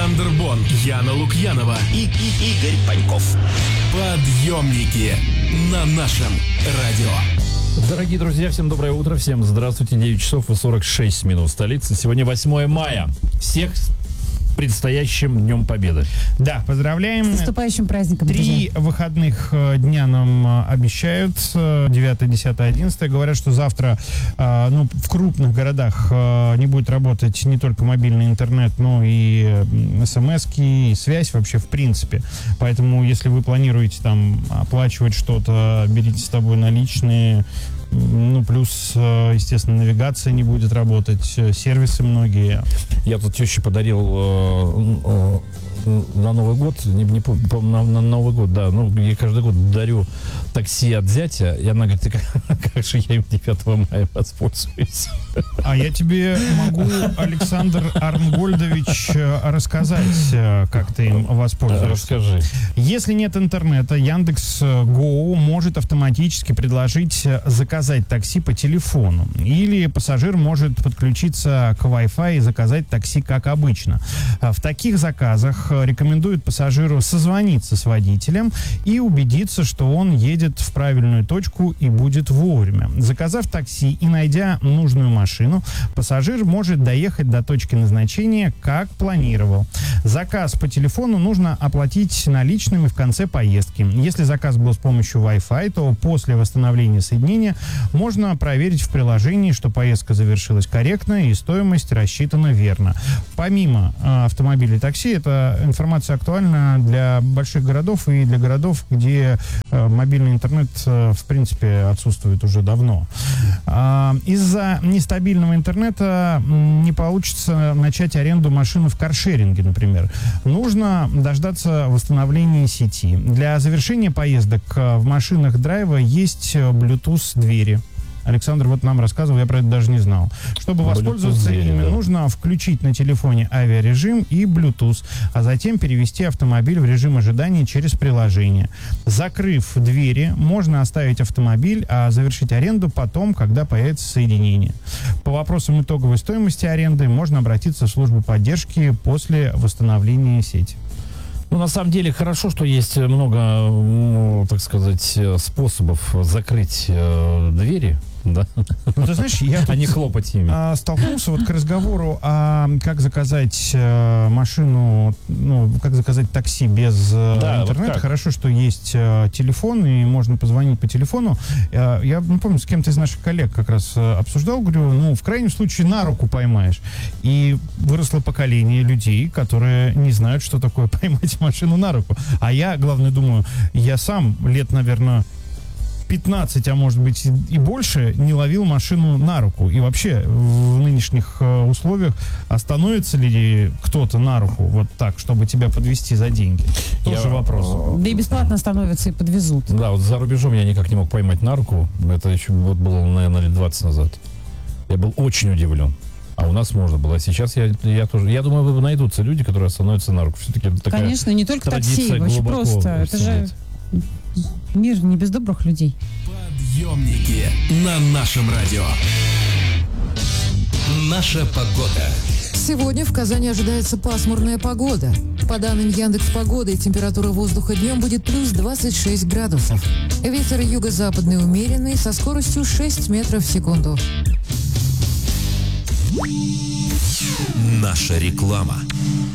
Александр Бон, Яна Лукьянова и Игорь Паньков. Подъемники на нашем радио. Дорогие друзья, всем доброе утро, всем здравствуйте. 9 часов и 46 минут в столице. Сегодня 8 мая. Всех с предстоящим Днем Победы. Да, поздравляем. С наступающим праздником. 3 выходных дня нам обещают. 9, 10, 11. Говорят, что завтра в крупных городах не будет работать не только мобильный интернет, но и смс-ки, и связь вообще в принципе. Поэтому, если вы планируете там оплачивать что-то, берите с собой наличные. Плюс, естественно, навигация не будет работать, сервисы многие. Я тут теще подарил на Новый год, на Новый год, да, я каждый год дарю такси от зятя, и она говорит, как же я им 9 мая воспользуюсь? А я тебе могу, Александр Арнгольдович, рассказать, как ты им воспользуешься. Расскажи. Если нет интернета, Яндекс.Гоу может автоматически предложить заказать такси по телефону. Или пассажир может подключиться к Wi-Fi и заказать такси как обычно. В таких заказах рекомендуют пассажиру созвониться с водителем и убедиться, что он едет в правильную точку и будет вовремя. Заказав такси и найдя нужную машину, пассажир может доехать до точки назначения, как планировал. Заказ по телефону нужно оплатить наличными в конце поездки. Если заказ был с помощью Wi-Fi, то после восстановления соединения можно проверить в приложении, что поездка завершилась корректно и стоимость рассчитана верно. Помимо автомобилей и такси, эта информация актуальна для больших городов и для городов, где мобильный интернет, в принципе, отсутствует уже давно. Из-за нестабильного интернета не получится начать аренду машины в каршеринге, например. Нужно дождаться восстановления сети. Для завершения поездок в машинах драйва есть Bluetooth-двери. Александр вот нам рассказывал, я про это даже не знал. Чтобы воспользоваться ими, нужно включить на телефоне авиарежим и Bluetooth, а затем перевести автомобиль в режим ожидания через приложение. Закрыв двери, можно оставить автомобиль, а завершить аренду потом, когда появится соединение. По вопросам итоговой стоимости аренды можно обратиться в службу поддержки после восстановления сети. На самом деле хорошо, что есть много, так сказать, способов закрыть двери. Да. Ты знаешь, я а не хлопать ими. Столкнулся к разговору о как заказать машину, как заказать такси без интернета. Хорошо, что есть телефон, и можно позвонить по телефону. Я не помню, с кем-то из наших коллег как раз обсуждал, говорю, в крайнем случае на руку поймаешь. И выросло поколение людей, которые не знают, что такое поймать машину на руку. А я, главное, думаю, я сам лет, наверное, 15, а может быть и больше, не ловил машину на руку. И вообще в нынешних условиях остановится ли кто-то на руку вот так, чтобы тебя подвезти за деньги? Тоже вопрос. Да и бесплатно остановятся и подвезут. Да, за рубежом я никак не мог поймать на руку. Это еще было, наверное, лет 20 назад. Я был очень удивлен. А у нас можно было. А сейчас я тоже. Я думаю, найдутся люди, которые остановятся на руку. Все-таки такая конечно, не только такси, вообще просто. Это же мир не без добрых людей. Подъемники на нашем радио. Наша погода. Сегодня в Казани ожидается пасмурная погода. По данным Яндекс.Погоды, температура воздуха днем будет плюс 26 градусов. Ветер юго-западный умеренный со скоростью 6 метров в секунду. Наша реклама.